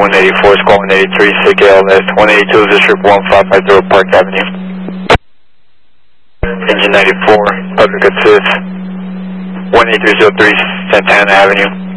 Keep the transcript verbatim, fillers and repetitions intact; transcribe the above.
one eighty-four, squad one eighty-three, S I G L S, one eighty-two, District one five five zero, Park Avenue. Engine ninety-four, public assist, one eight three zero three, Santana Avenue.